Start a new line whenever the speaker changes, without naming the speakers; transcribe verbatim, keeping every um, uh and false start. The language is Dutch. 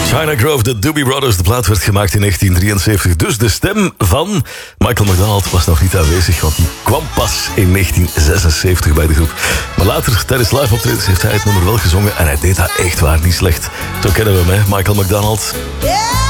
China Grove, de Doobie Brothers. De plaat werd gemaakt in negentien drieënzeventig. Dus de stem van Michael McDonald was nog niet aanwezig, want die kwam pas in negentien zesenzeventig bij de groep. Maar later, tijdens live optredens, heeft hij het nummer wel gezongen en hij deed dat echt waar niet slecht. Zo kennen we hem, hè, Michael McDonald.
Yeah!